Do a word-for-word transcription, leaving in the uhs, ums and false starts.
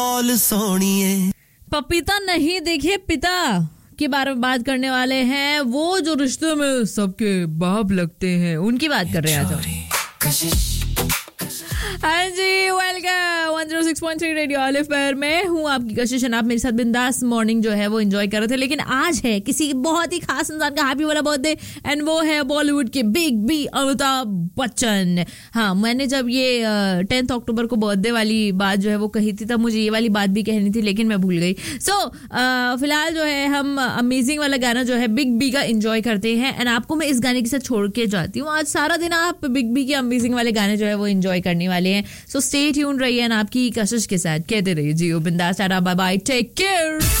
पपीता नहीं देखिए पिता के बारे में बात करने वाले हैं, वो जो रिश्ते में सबके बाप लगते हैं उनकी बात कर रहे हैं आज। हाँ जी, welcome one zero six point three radio olive पर मैं हूँ आपकी कशिश। आप मेरे साथ बिंदास मॉर्निंग जो है वो एंजॉय कर रहे थे, लेकिन आज है किसी बहुत ही खास इंसान का हैप्पी वाला बर्थडे एंड वो है बॉलीवुड के बिग बी अमिताभ बच्चन। हाँ, मैंने जब ये टेंथ अक्टूबर को बर्थडे वाली बात जो है वो कही थी, तब मुझे ये वाली बात भी कहनी थी लेकिन मैं भूल गई। सो so, फिलहाल जो है हम अमेजिंग वाला गाना जो है बिग बी का एंजॉय करते हैं एंड आपको मैं इस गाने के साथ छोड़ के जाती हूँ। आज सारा दिन आप बिग बी के अमेजिंग वाले गाने जो है वो एंजॉय करने वाले हैं। सो स्टे ट्यून रहिए आपकी कशिश के साथ, कहते रहिए जियो बिंदास, tata bye bye, take care.